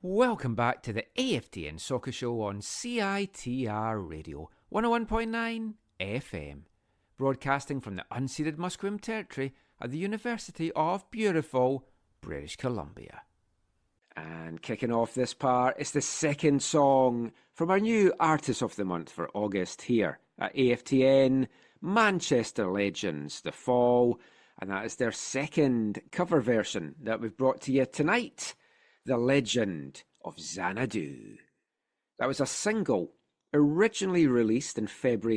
Welcome back to the AFTN Soccer Show on CITR Radio 101.9 FM, broadcasting from the unceded Musqueam territory at the University of beautiful British Columbia. And kicking off this part is the second song from our new Artist of the Month for August here at AFTN, Manchester Legends, The Fall, and that is their second cover version that we've brought to you tonight. The Legend of Xanadu. That was a single originally released in February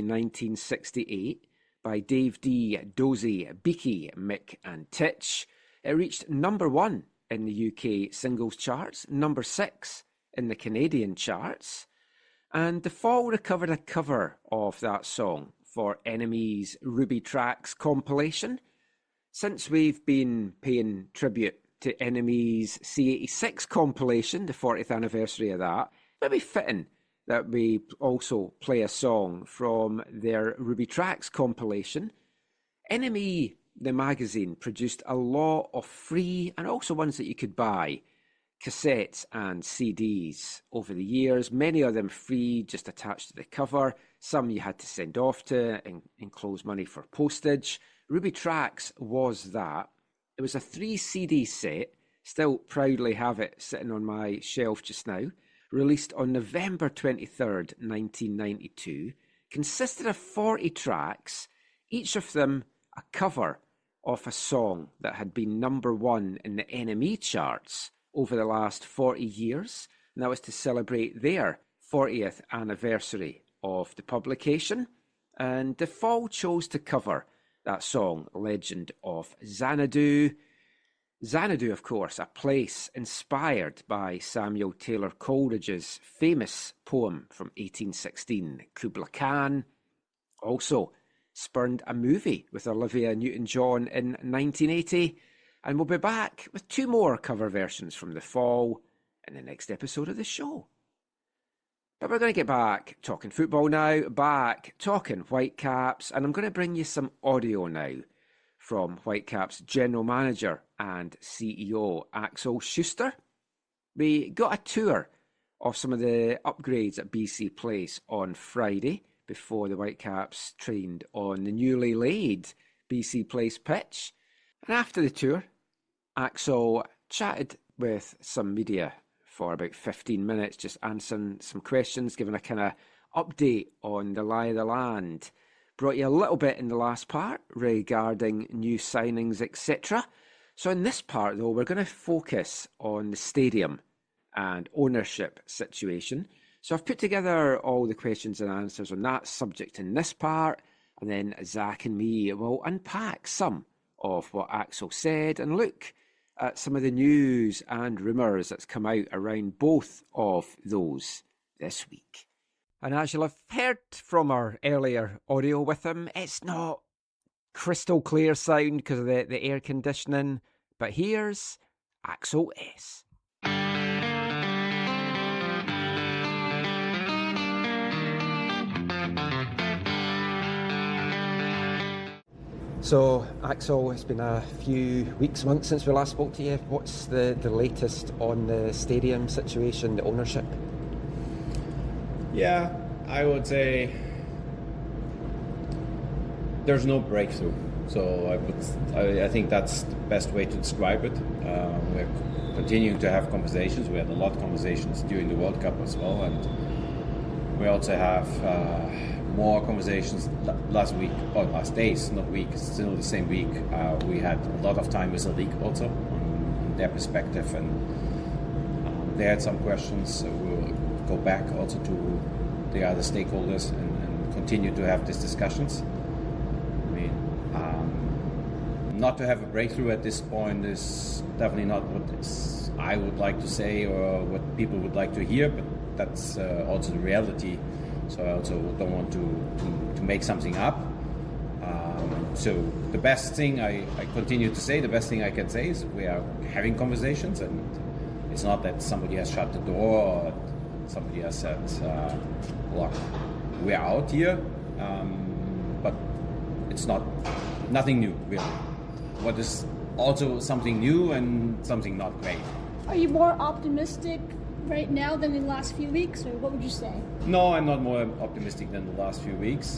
1968 by Dave D, Dozy, Beaky, Mick and Titch. It reached number 1 in the UK singles charts, number 6 in the Canadian charts, and The Fall recovered a cover of that song for NME's Ruby Tracks compilation. Since we've been paying tribute to NME's C86 compilation, the 40th anniversary of that, it'd be fitting that we also play a song from their Ruby Tracks compilation. NME, the magazine, produced a lot of free and also ones that you could buy, cassettes and CDs over the years, many of them free, just attached to the cover. Some you had to send off to and enclose money for postage. Ruby Tracks was that. It was a 3 CD set, still proudly have it sitting on my shelf just now, released on November 23rd, 1992, consisted of 40 tracks, each of them a cover of a song that had been number 1 in the NME charts over the last 40 years, and that was to celebrate their 40th anniversary of the publication. And The Fall chose to cover that song, Legend of Xanadu. Xanadu, of course, a place inspired by Samuel Taylor Coleridge's famous poem from 1816, Kubla Khan. Also spurned a movie with Olivia Newton-John in 1980. And we'll be back with 2 more cover versions from The Fall in the next episode of the show. But we're going to get back talking football now, back talking Whitecaps, and I'm going to bring you some audio now from Whitecaps General Manager and CEO Axel Schuster. We got a tour of some of the upgrades at BC Place on Friday before the Whitecaps trained on the newly laid BC Place pitch. And after the tour, Axel chatted with some media for about 15 minutes, just answering some questions, giving a kind of update on the lie of the land. Brought you a little bit in the last part regarding new signings, etc. So in this part, though, we're going to focus on the stadium and ownership situation. So I've put together all the questions and answers on that subject in this part, and then Zach and me will unpack some of what Axel said and look at some of the news and rumours that's come out around both of those this week. And as you'll have heard from our earlier audio with him, it's not crystal clear sound because of the air conditioning, but here's Axel S. So, Axel, it's been a few weeks, months since we last spoke to you. What's the latest on the stadium situation, the ownership? Yeah, I would say there's no breakthrough. So I think that's the best way to describe it. We're continuing to have conversations. We had a lot of conversations during the World Cup as well, and we also have more conversations last days, not week, still the same week. We had a lot of time with the league also on their perspective, and they had some questions. So we'll go back also to the other stakeholders and continue to have these discussions. I mean, not to have a breakthrough at this point is definitely not what I would like to say or what people would like to hear, but that's also the reality. So I also don't want to make something up. So the best thing I continue to say, the best thing I can say is we are having conversations, and it's not that somebody has shut the door or somebody has said, look, we're out here, but it's nothing new, really. What is also something new and something not great. Are you more optimistic right now than in the last few weeks, or what would you say? No, I'm not more optimistic than the last few weeks.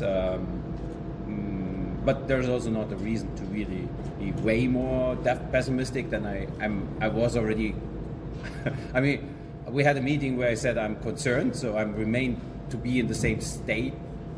But there's also not a reason to really be way more pessimistic than I was already. I mean, we had a meeting where I said I'm concerned, so I remain to be in the same state,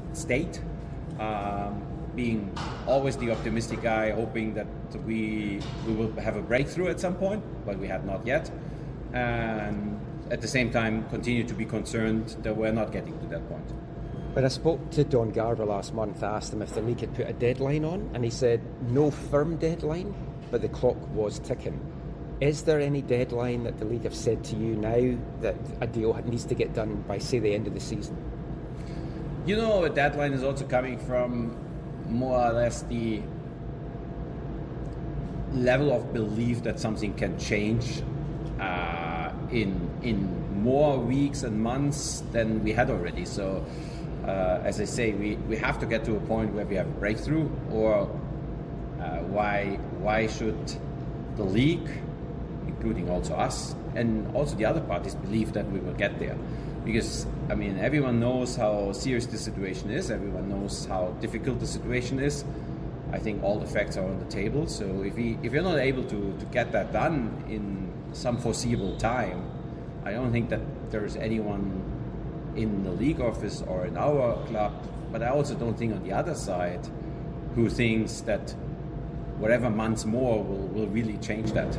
being always the optimistic guy, hoping that we will have a breakthrough at some point, but we have not yet. And at the same time, continue to be concerned that we're not getting to that point. When I spoke to Don Garber last month, I asked him if the league had put a deadline on, and he said no firm deadline, but the clock was ticking. Is there any deadline that the league have said to you now that a deal needs to get done by, say, the end of the season? You know, a deadline is also coming from more or less the level of belief that something can change in more weeks and months than we had already. So, as I say, we have to get to a point where we have a breakthrough, or why should the league, including also us, and also the other parties, believe that we will get there? Because, I mean, everyone knows how serious the situation is, everyone knows how difficult the situation is. I think all the facts are on the table, so if you're not able to get that done in some foreseeable time, I don't think that there's anyone in the league office or in our club, but I also don't think on the other side, who thinks that whatever months more will really change that.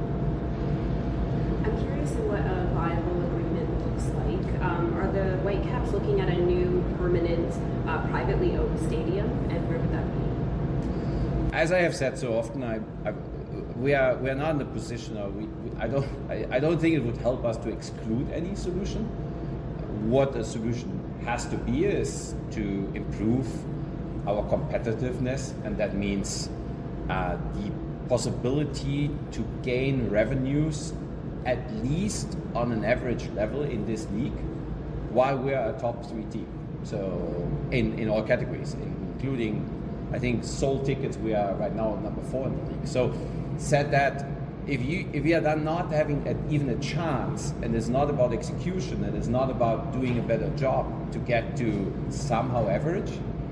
I'm curious in what a viable agreement looks like. Are the Whitecaps looking at a new permanent privately owned stadium, and where would that be? As I have said so often, we are not in the position, or I don't think it would help us to exclude any solution. What a solution has to be is to improve our competitiveness, and that means the possibility to gain revenues at least on an average level in this league, while we are a top 3 team. So in all categories, including, I think, sold tickets, we are right now number 4 in the league. So said that if we are then not having even a chance, and it's not about execution, and it's not about doing a better job to get to somehow average,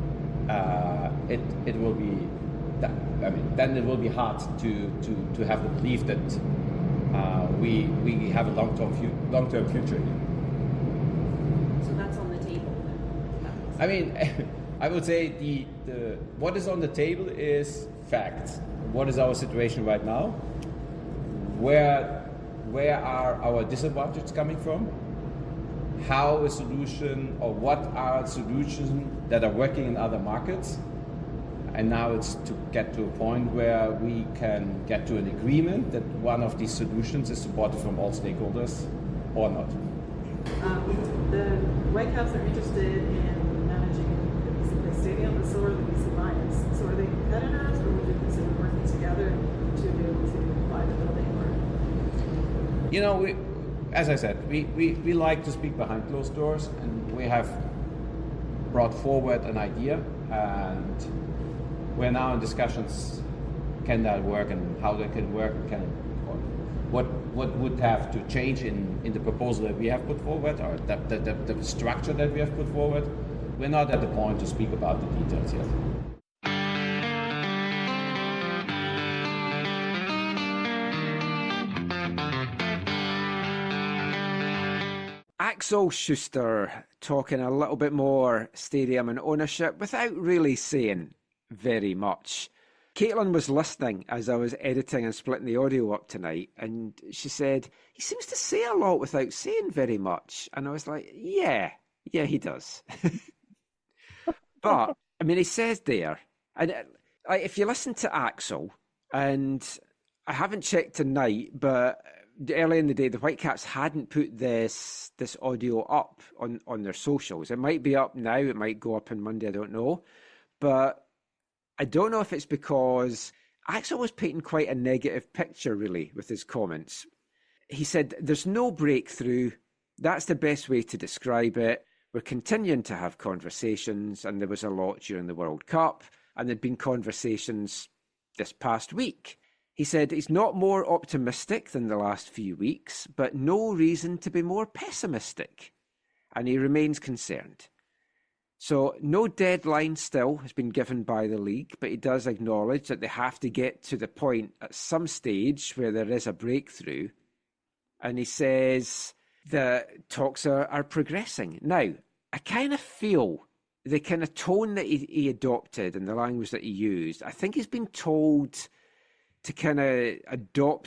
it will be that, I mean, then it will be hard to have the belief that we have a long-term future here. So that's on the table then? I mean, I would say the what is on the table is facts. What is our situation right now? Where are our disadvantages coming from? How a solution, or what are solutions that are working in other markets? And now it's to get to a point where we can get to an agreement that one of these solutions is supported from all stakeholders or not. The Whitecaps are interested in managing the BC Place Stadium, but so are the BC Lions. So are they competitors, or would you consider working together to be able to buy the building? Or? You know, as I said, we like to speak behind closed doors, and we have brought forward an idea, and we're now in discussions. Can that work, and how that can work, or what would have to change in the proposal that we have put forward, or the structure that we have put forward? We're not at the point to speak about the details yet. Axel Schuster talking a little bit more stadium and ownership without really saying very much. Caitlin was listening as I was editing and splitting the audio up tonight, and she said, he seems to say a lot without saying very much. And I was like, yeah, he does. But, I mean, he says there, and if you listen to Axel, and I haven't checked tonight, but early in the day, the Whitecaps hadn't put this audio up on their socials. It might be up now, it might go up on Monday, I don't know. But I don't know if it's because Axel was painting quite a negative picture, really, with his comments. He said, there's no breakthrough. That's the best way to describe it. We're continuing to have conversations, and there was a lot during the World Cup, and there'd been conversations this past week. He said he's not more optimistic than the last few weeks, but no reason to be more pessimistic. And he remains concerned. So no deadline still has been given by the league, but he does acknowledge that they have to get to the point at some stage where there is a breakthrough. And he says the talks are progressing. Now, I kind of feel the kind of tone that he adopted and the language that he used, I think he's been told to kind of adopt